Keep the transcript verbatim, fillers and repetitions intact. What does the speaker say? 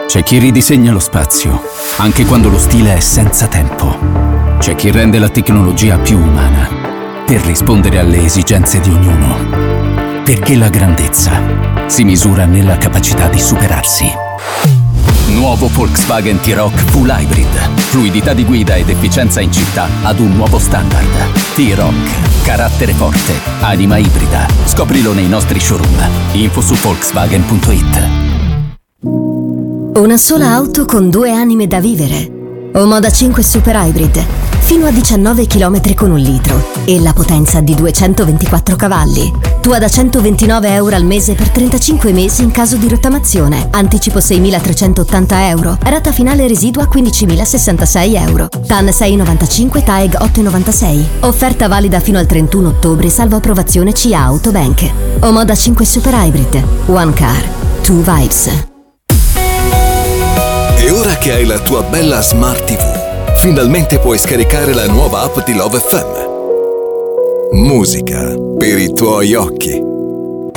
C'è chi ridisegna lo spazio, anche quando lo stile è senza tempo. C'è chi rende la tecnologia più umana, per rispondere alle esigenze di ognuno. Perché la grandezza si misura nella capacità di superarsi. Nuovo Volkswagen T-Roc Full Hybrid. Fluidità di guida ed efficienza in città ad un nuovo standard. T-Roc. Carattere forte. Anima ibrida. Scoprilo nei nostri showroom. Info su Volkswagen punto it. Una sola auto con due anime da vivere. Omoda cinque Super Hybrid. Fino a diciannove chilometri con un litro e la potenza di duecentoventiquattro cavalli. Tua da centoventinove euro al mese per trentacinque mesi in caso di rottamazione. Anticipo seimilatrecentottanta euro. Rata finale residua quindicimilasessantasei euro. T A N sei virgola novantacinque, T A E G otto virgola novantasei. Offerta valida fino al trentuno ottobre salvo approvazione C A Autobank. Omoda cinque Super Hybrid. One car. Two vibes. E ora che hai la tua bella Smart T V, finalmente puoi scaricare la nuova app di Love F M. Musica per i tuoi occhi.